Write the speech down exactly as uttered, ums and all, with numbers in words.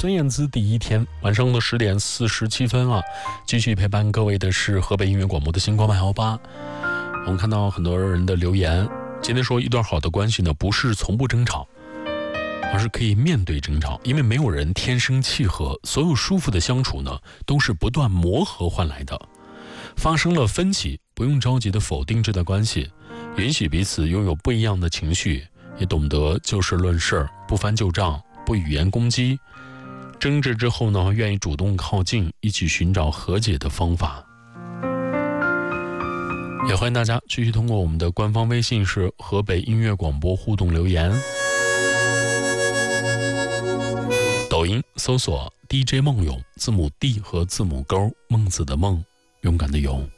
孙燕姿第一天晚上的十点四十七分啊，继续陪伴各位的是河北音乐广播的星光慢摇吧。我们看到很多人的留言，今天说一段好的关系呢，不是从不争吵，而是可以面对争吵，因为没有人天生契合，所有舒服的相处呢，都是不断磨合换来的。发生了分歧，不用着急的否定这段关系，允许彼此拥有不一样的情绪，也懂得就事论事，不翻旧账，不语言攻击。争执之后呢，愿意主动靠近，一起寻找和解的方法。也欢迎大家继续通过我们的官方微信是河北音乐广播互动留言，抖音搜索 D J 梦勇，字母 D 和字母勾，孟子的孟，勇敢的勇。